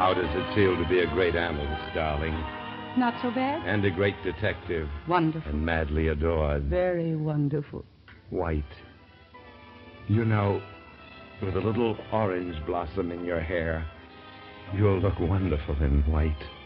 How does it feel to be a great analyst, darling? Not so bad? And a great detective. Wonderful. And madly adored. Very wonderful. White. You know, with a little orange blossom in your hair, you'll look wonderful in white.